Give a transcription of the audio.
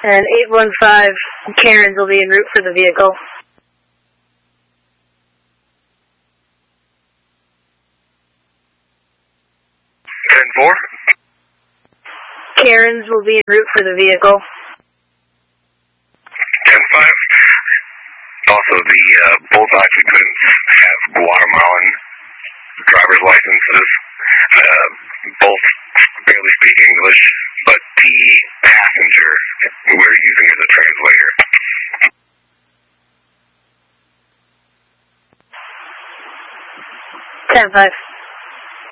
And 815, Karen's will be en route for the vehicle. 10-4. Karen's will be en route for the vehicle. 10-5. Also, both occupants have Guatemalan driver's licenses. Both barely speak English, but the passenger we're using as a translator. 10-5.